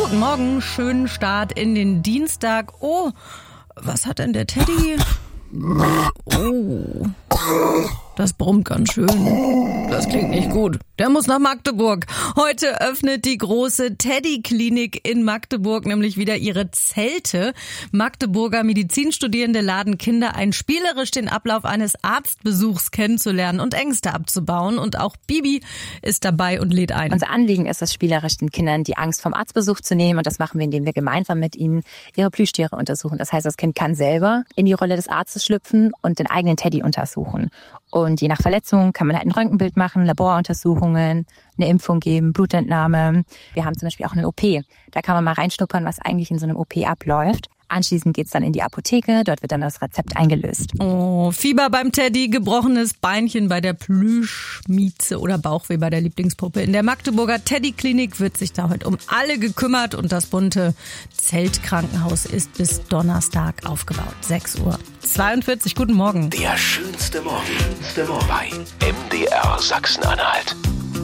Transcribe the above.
guten Morgen, schönen Start in den Dienstag. Oh, was hat denn der Teddy? Oh, das brummt ganz schön. Das klingt nicht gut. Der muss nach Magdeburg. Heute öffnet die große Teddy-Klinik in Magdeburg nämlich wieder ihre Zelte. Magdeburger Medizinstudierende laden Kinder ein, spielerisch den Ablauf eines Arztbesuchs kennenzulernen und Ängste abzubauen. Und auch Bibi ist dabei und lädt ein. Unser Anliegen ist es, spielerisch den Kindern die Angst vom Arztbesuch zu nehmen. Und das machen wir, indem wir gemeinsam mit ihnen ihre Plüschtiere untersuchen. Das heißt, das Kind kann selber in die Rolle des Arztes schlüpfen und den eigenen Teddy untersuchen. Und je nach Verletzung kann man halt ein Röntgenbild machen, Laboruntersuchungen, eine Impfung geben, Blutentnahme. Wir haben zum Beispiel auch eine OP. Da kann man mal reinschnuppern, was eigentlich in so einem OP abläuft. Anschließend geht's dann in die Apotheke, dort wird dann das Rezept eingelöst. Oh, Fieber beim Teddy, gebrochenes Beinchen bei der Plüschmieze oder Bauchweh bei der Lieblingspuppe. In der Magdeburger Teddy-Klinik wird sich da heute um alle gekümmert und das bunte Zeltkrankenhaus ist bis Donnerstag aufgebaut. 6:42 Uhr. Guten Morgen. Der schönste Morgen bei MDR Sachsen-Anhalt.